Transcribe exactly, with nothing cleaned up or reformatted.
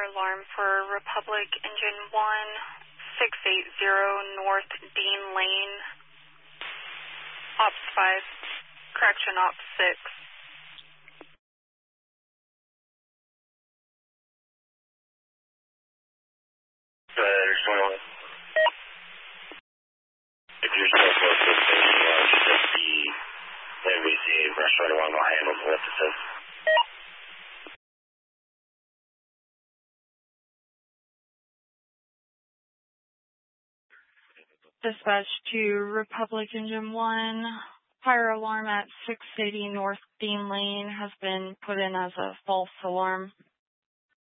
alarm for Republic Engine one, six eight zero North Dean Lane, Ops five, correction Ops six. Uh, if you're so close to the station, uh, just the N B C restaurant along the handles what it says. Dispatch to Republic Engine one, fire alarm at six eighty North Dean Lane has been put in as a false alarm.